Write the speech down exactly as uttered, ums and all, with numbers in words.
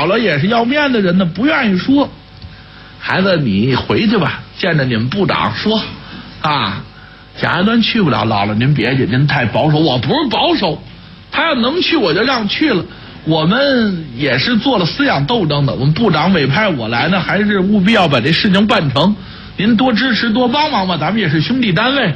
姥姥也是要面的人呢，不愿意说。孩子，你回去吧，见着你们部长说啊，贾家端去不了，姥姥您别去，您太保守。我不是保守，他要能去我就让去了。我们也是做了思想斗争的，我们部长委派我来呢，还是务必要把这事情办成。您多支持多帮忙吧，咱们也是兄弟单位。